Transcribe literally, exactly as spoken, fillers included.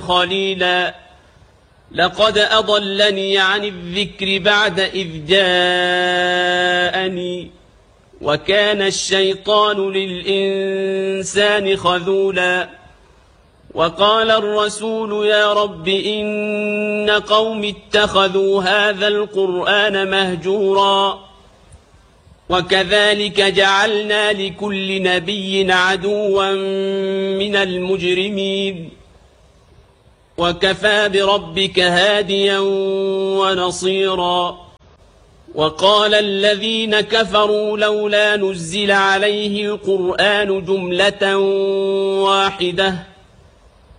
خليلا لقد أضلني عن الذكر بعد إذ جاءني وكان الشيطان للإنسان خذولا وقال الرسول يا رب إن قوم اتخذوا هذا القرآن مهجورا وكذلك جعلنا لكل نبي عدوا من المجرمين وكفى بربك هاديا ونصيرا وقال الذين كفروا لولا نزل عليه القرآن جملة واحدة